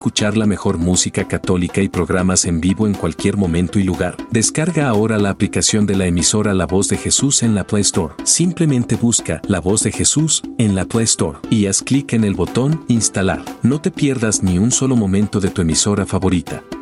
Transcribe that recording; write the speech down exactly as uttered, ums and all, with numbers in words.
escuchar la mejor música católica y programas en vivo en cualquier momento y lugar. Descarga ahora la aplicación de la emisora La Voz de Jesús en la Play Store. Simplemente busca La Voz de Jesús en la Play Store y haz clic en el botón Instalar. No te pierdas ni un solo momento de tu emisora favorita.